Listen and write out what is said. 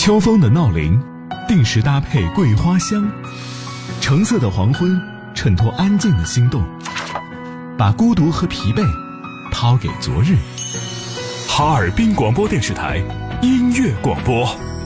秋风的闹铃，定时搭配桂花香。橙色的黄昏，衬托安静的心动，把孤独和疲惫抛给昨日。哈尔滨广播电视台音乐广播。